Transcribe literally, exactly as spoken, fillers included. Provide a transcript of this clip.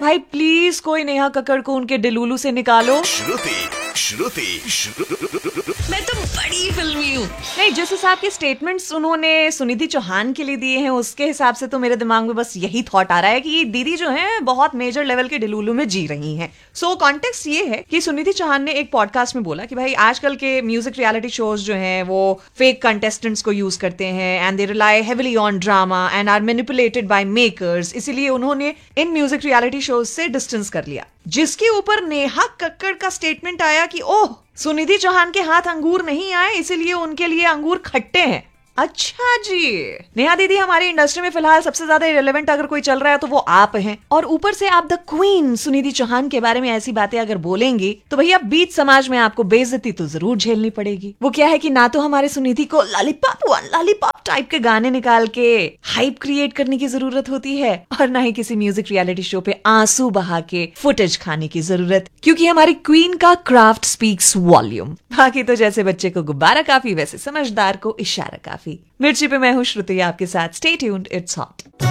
भाई प्लीज कोई नेहा कक्कड़ को उनके डिलूलू से निकालो। श्रुति श्रुति श्रुति मैं तो बड़ी फिल्मी हूँ। नहीं, जिस हिसाब के स्टेटमेंट्स उन्होंने सुनिधि चौहान के लिए दिए हैं उसके हिसाब से तो मेरे दिमाग में बस यही थॉट आ रहा है कि दीदी जो है बहुत मेजर लेवल के डिलूलू में जी रही हैं। सो कॉन्टेक्स्ट ये है कि सुनिधि चौहान ने एक पॉडकास्ट में बोला कि भाई आजकल के म्यूजिक रियलिटी शोज जो हैं वो फेक कंटेस्टेंट्स को यूज करते हैं and they rely heavily on drama and are manipulated bye makers, इसीलिए उन्होंने इन म्यूजिक रियलिटी शोज से डिस्टेंस कर लिया। जिसके ऊपर नेहा कक्कड़ का स्टेटमेंट आया कि ओह, सुनिधि चौहान के हाथ अंगूर नहीं आए इसीलिए उनके लिए अंगूर खट्टे हैं। अच्छा जी, नेहा दीदी हमारी इंडस्ट्री में फिलहाल सबसे ज्यादा इरेलेवेंट अगर कोई चल रहा है तो वो आप हैं, और ऊपर से आप द क्वीन सुनिधि चौहान के बारे में ऐसी बातें अगर बोलेंगी तो भैया बीच समाज में आपको बेइज्जती तो जरूर झेलनी पड़ेगी। वो क्या है कि ना तो हमारे सुनिधि को लॉलीपॉप वन लॉलीपॉप टाइप के गाने निकाल के हाइप क्रिएट करने की जरूरत होती है और ना ही किसी म्यूजिक रियलिटी शो पे आंसू बहा के फुटेज खाने की जरूरत, क्योंकि हमारी क्वीन का क्राफ्ट स्पीक्स वॉल्यूम। बाकी तो जैसे बच्चे को गुब्बारा काफी वैसे समझदार को इशारा काफी। मिर्ची पे मैं हूँ श्रुति आपके साथ। Stay tuned, it's hot.